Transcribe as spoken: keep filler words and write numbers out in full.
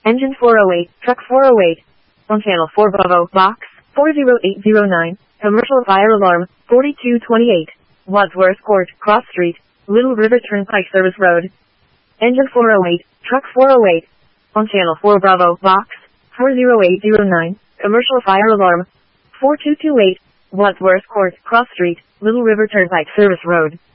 Engine four oh eight, truck four oh eight. On channel four Bravo, box four oh eight oh nine. Commercial fire alarm, forty-two twenty-eight. Wadsworth Court, Cross Street, Little River Turnpike Service Road. Engine four oh eight, truck four oh eight. On channel four Bravo, box four oh eight oh nine. Commercial fire alarm, four two two eight. Wadsworth Court, Cross Street, Little River Turnpike Service Road.